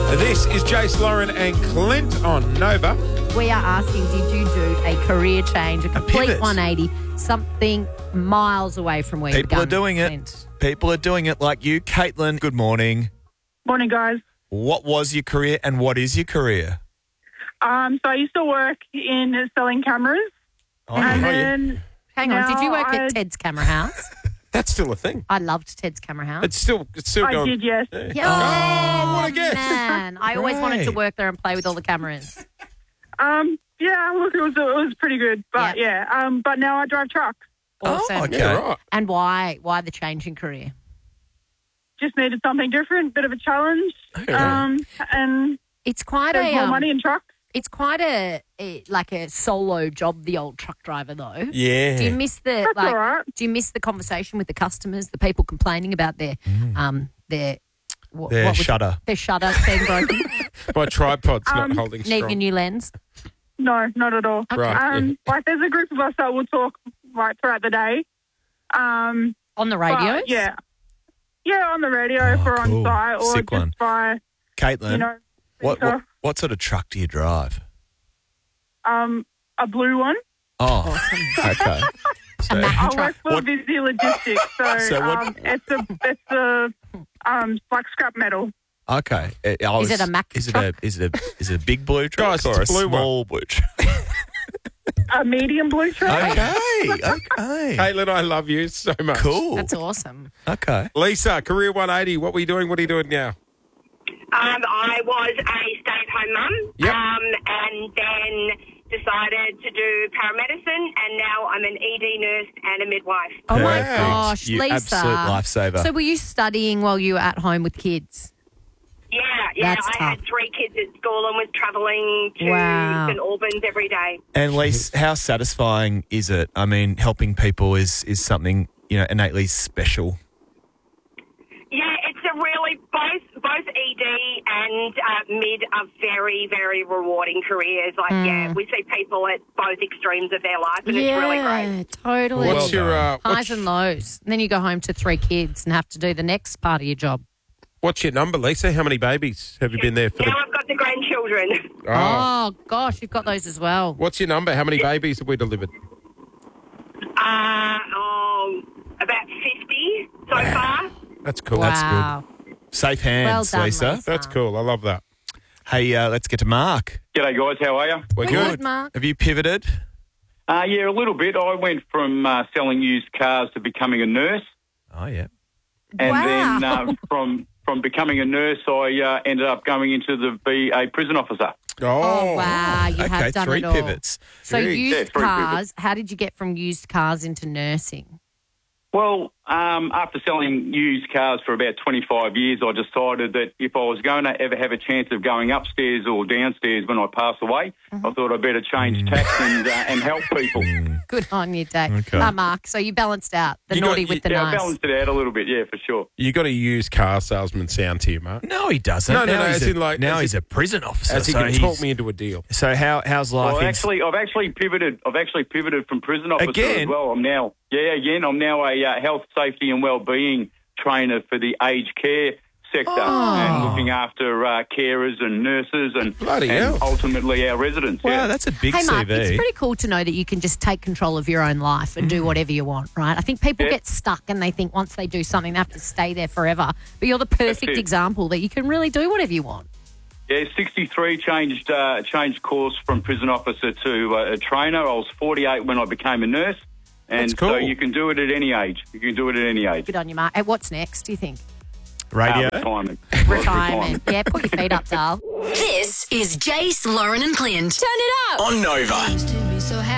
This is Jace, Lauren and Clint on Nova. We are asking, did you do a career change, a complete pivot. 180, something miles away from where you've People begun, are doing it. Clint? People are doing it like you. Caitlin, good morning. Morning, guys. What was your career and what is your career? So I used to work in selling cameras, and then Hang on, did you work now at Ted's Camera House? That's still a thing. I loved Ted's Camera House. It's still I going. did, yes. Yeah, Oh, what a guess. man. I always wanted to Great. work there and play with all the cameras. Yeah, look, it was pretty good, but but now I drive trucks. Awesome. Oh, okay. Yeah, right. And why the change in career? Just needed something different, bit of a challenge, and It's quite there's more a money in trucks. it's quite a like a solo job, the old truck driver though. Yeah. Do you miss the That's all right. Do you miss the conversation with the customers, the people complaining about their what Their would- shutter. their shutter being broken? My tripod's not holding Need your strong. new lens. No, not at all. Right. Like there's a group of us that will talk like throughout the day. On the radios? But, yeah, on the radio if we're cool. on site or Sick just one. by Caitlin, what sort of truck do you drive? a blue one. Oh, okay. A Mack I truck. work for What- Busy Logistics, so, So what- it's like scrap metal. Okay. Is it a Mack is truck? Is it a big blue truck Guys, or a it's a blue one. small blue truck? A medium blue truck. Okay. Caitlin, I love you so much. Cool. That's awesome. Okay. Lisa, career 180. What were you doing? What are you doing now? I was a stay-at-home mum, Yep. and then decided to do paramedicine, and now I'm an ED nurse and a midwife. Oh my Perfect. gosh, You Lisa. absolute lifesaver. So were you studying while you were at home with kids? Yeah, That's I tough. had 3 kids at school and was travelling to Wow. St Albans every day. And Lise, how satisfying is it? I mean, helping people is something, innately special. Yeah, it's a really, both ED and mid are very, very rewarding careers. Like, we see people at both extremes of their life, and it's really great. Totally. What's your Highs and lows. And then you go home to 3 kids and have to do the next part of your job. what's your number, Lisa? How many babies have you been there for? Now I've got the grandchildren. Oh, gosh, you've got those as well. What's your number? How many babies have we delivered? About 50 so far. That's cool. Wow. Safe hands, Well done, Lisa. Lisa. That's cool. I love that. Hey, let's get to Mark. G'day, guys. How are you? We're Good, good. Mark. Have you pivoted? Yeah, a little bit. I went from selling used cars to becoming a nurse. Oh, yeah. And Wow. then from becoming a nurse, I ended up going into be a prison officer. Oh, wow. You Okay, have done 3 it all. pivots. So Jeez. used Yeah, 3 cars, pivots. how did you get from used cars into nursing? Well, after selling used cars for about 25 years, I decided that if I was going to ever have a chance of going upstairs or downstairs when I pass away, I thought I'd better change tack and help people. Good on you, Dave. Okay. Mark, so you balanced out the You got- naughty with the Yeah, I nice. balanced it out a little bit, yeah, for sure. You got a used car salesman sound to you, Mark. No, he doesn't. No, Now as he's in, like, now as he's in- a prison officer. As he so can he's- talk me into a deal. So how's life? Well, in- I've actually pivoted. I've actually pivoted from prison officer Again? as well. I'm now a health, safety, and well-being trainer for the aged care sector and looking after carers and nurses and Bloody hell. ultimately our residents. Wow, yeah. that's a big Hey, Mark, CV. it's pretty cool to know that you can just take control of your own life and do whatever you want, right? I think people Yeah. get stuck and they think once they do something, they have to stay there forever. But you're the perfect it. example that you can really do whatever you want. Yeah, 63 changed course from prison officer to a trainer. I was 48 when I became a nurse. And That's cool. so you can do it at any age. You can do it at any age. Good on you, Mark. Hey, what's next, do you think? Radio. Retirement. Retirement. Yeah, put your feet up, Dal. This is Jace, Lauren and Clint. Turn it up. On Nova.